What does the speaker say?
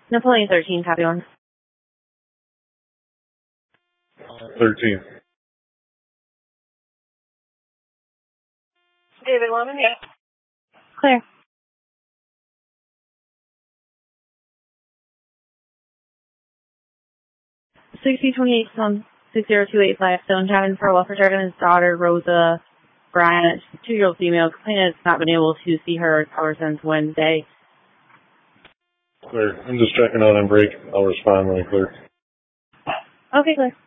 Napoleon 13, copy on. 13. David Lemon, yes. Clear. $6028 60285 Stone Cabin for welfare check on his daughter Rosa Bryant, 2-year-old female. Complainant has not been able to see her recover since Wednesday. Clear. I'm just checking out on break. I'll respond when I clear. Okay, clear.